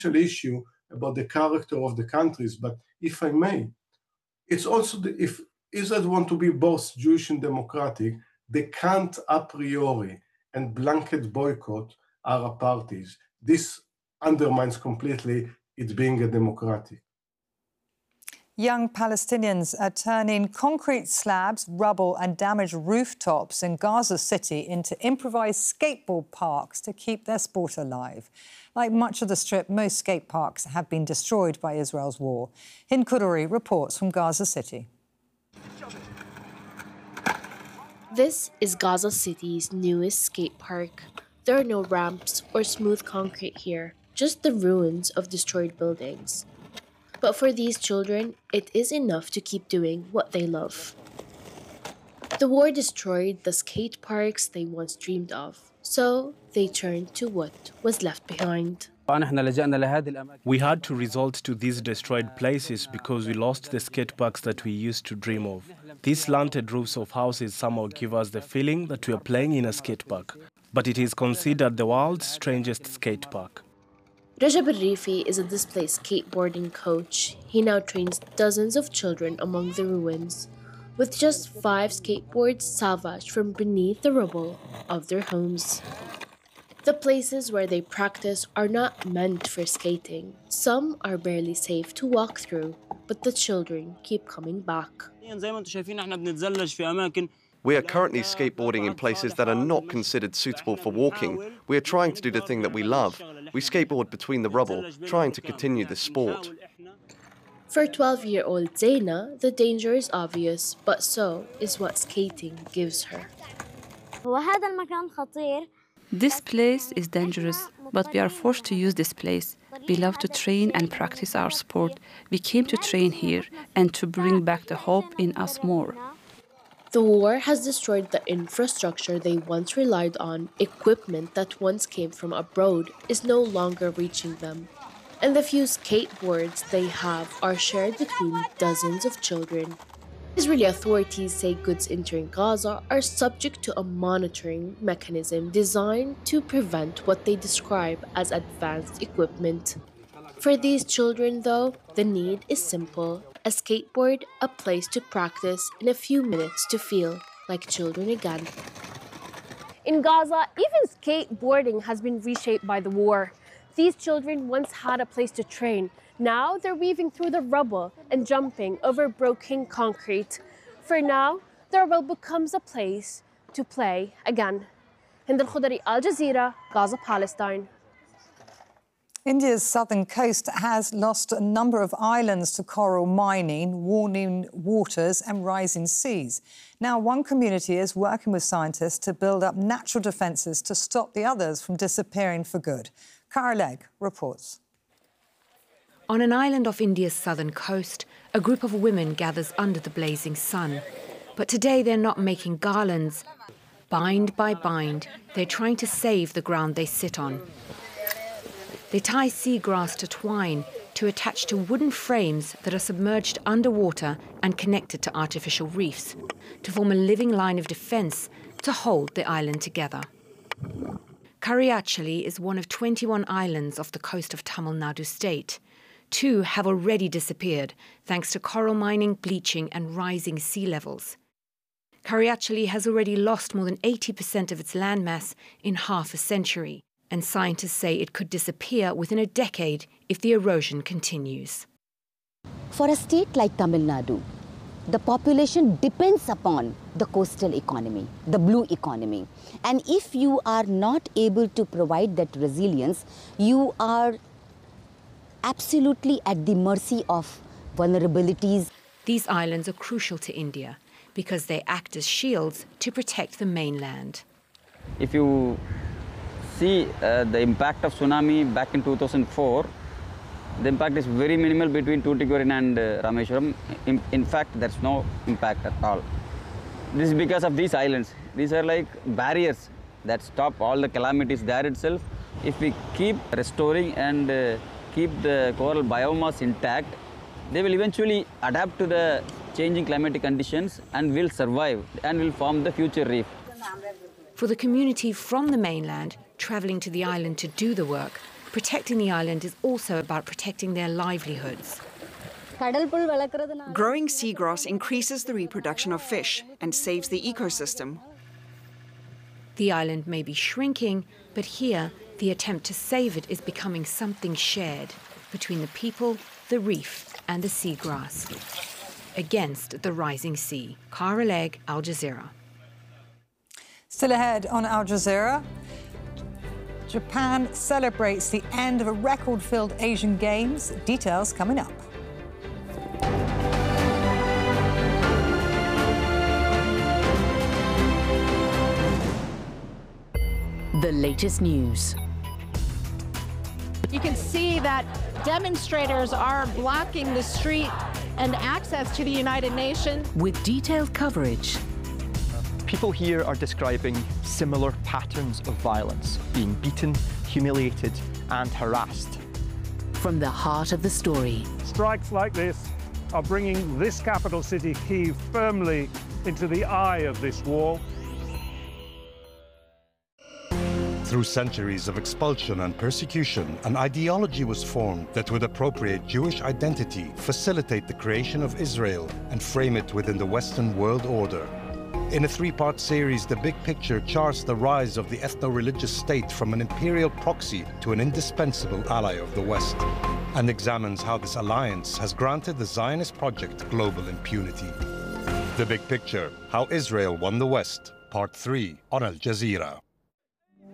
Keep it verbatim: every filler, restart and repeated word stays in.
issue about the character of the countries. But if I may, it's also the, if Israel want to be both Jewish and democratic, they can't a priori and blanket boycott Arab parties. This undermines completely it being a democratic. Young Palestinians are turning concrete slabs, rubble and damaged rooftops in Gaza City into improvised skateboard parks to keep their sport alive. Like much of the Strip, most skate parks have been destroyed by Israel's war. Hind Kuduri reports from Gaza City. This is Gaza City's newest skate park. There are no ramps or smooth concrete here, just the ruins of destroyed buildings. But for these children, it is enough to keep doing what they love. The war destroyed the skate parks they once dreamed of, so they turned to what was left behind. We had to resort to these destroyed places because we lost the skate parks that we used to dream of. These slanted roofs of houses somehow give us the feeling that we are playing in a skate park, but it is considered the world's strangest skate park. Rajab Al-Rifi is a displaced skateboarding coach. He now trains dozens of children among the ruins, with just five skateboards salvaged from beneath the rubble of their homes. The places where they practice are not meant for skating. Some are barely safe to walk through, but the children keep coming back. We are currently skateboarding in places that are not considered suitable for walking. We are trying to do the thing that we love. We skateboard between the rubble, trying to continue the sport. For twelve-year-old Zaina, the danger is obvious, but so is what skating gives her. This place is dangerous, but we are forced to use this place. We love to train and practice our sport. We came to train here and to bring back the hope in us more. The war has destroyed the infrastructure they once relied on. Equipment that once came from abroad is no longer reaching them. And the few skateboards they have are shared between dozens of children. Israeli authorities say goods entering Gaza are subject to a monitoring mechanism designed to prevent what they describe as advanced equipment. For these children, though, the need is simple. A skateboard, a place to practice, in a few minutes to feel like children again. In Gaza, even skateboarding has been reshaped by the war. These children once had a place to train. Now they're weaving through the rubble and jumping over broken concrete. For now, the rubble becomes a place to play again. Hind Kuduri, Al Jazeera, Gaza, Palestine. India's southern coast has lost a number of islands to coral mining, warming waters and rising seas. Now, one community is working with scientists to build up natural defences to stop the others from disappearing for good. Cara Legg reports. On an island off India's southern coast, a group of women gathers under the blazing sun. But today they're not making garlands. Bind by bind, they're trying to save the ground they sit on. They tie seagrass to twine to attach to wooden frames that are submerged underwater and connected to artificial reefs, to form a living line of defence to hold the island together. Kariachali is one of twenty-one islands off the coast of Tamil Nadu state. Two have already disappeared thanks to coral mining, bleaching and rising sea levels. Kariachali has already lost more than eighty percent of its landmass in half a century, and scientists say it could disappear within a decade if the erosion continues. For a state like Tamil Nadu, the population depends upon the coastal economy, the blue economy. And if you are not able to provide that resilience, you are absolutely at the mercy of vulnerabilities. These islands are crucial to India because they act as shields to protect the mainland. If you see uh, the impact of tsunami back in two thousand four, the impact is very minimal between Tuticorin and uh, Rameshwaram. In, in fact, there's no impact at all. This is because of these islands. These are like barriers that stop all the calamities there itself. If we keep restoring and uh, keep the coral biomass intact, they will eventually adapt to the changing climatic conditions and will survive and will form the future reef. For the community from the mainland travelling to the island to do the work, Protecting the island is also about protecting their livelihoods. Growing seagrass increases the reproduction of fish and saves the ecosystem. The island may be shrinking, but here the attempt to save it is becoming something shared between the people, the reef and the seagrass. Against the rising sea. Cara Legg, Al Jazeera. Still ahead on Al Jazeera, Japan celebrates the end of a record-filled Asian Games. Details coming up. The latest news. You can see that demonstrators are blocking the street and access to the United Nations. With detailed coverage. People here are describing similar patterns of violence, being beaten, humiliated, and harassed. From the heart of the story. Strikes like this are bringing this capital city, Kyiv, firmly into the eye of this war. Through centuries of expulsion and persecution, an ideology was formed that would appropriate Jewish identity, facilitate the creation of Israel, and frame it within the Western world order. In a three-part series, The Big Picture charts the rise of the ethno-religious state from an imperial proxy to an indispensable ally of the West, and examines how this alliance has granted the Zionist project global impunity. The Big Picture, How Israel Won the West, Part three on Al Jazeera.